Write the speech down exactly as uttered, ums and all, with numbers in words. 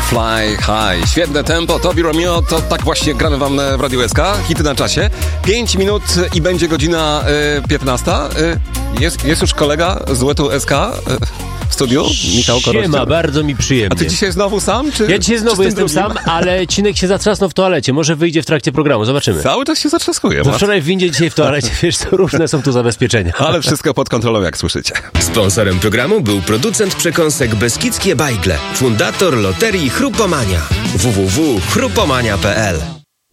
Fly High. Świetne tempo, Tobi Romeo, to tak właśnie gramy wam w Radiu S K. Hity na czasie. pięć minut i będzie godzina y, piętnasta. Y, jest, jest już kolega z Łetu S K y, w studiu, Michał Korościel. Siema, bardzo mi przyjemnie. A ty dzisiaj znowu sam? Czy, ja dzisiaj znowu jestem drugim? sam, ale Cinek się zatrzasnął w toalecie. Może wyjdzie w trakcie programu, zobaczymy. Cały czas się zatrzaskuje. To wczoraj w windzie, dzisiaj w toalecie. Wiesz co, różne są tu zabezpieczenia. Ale wszystko pod kontrolą, jak słyszycie. Sponsorem programu był producent przekąsek Beskidzkie Bajgle, fundator loterii Chrupomania. w w w kropka chrupomania kropka p l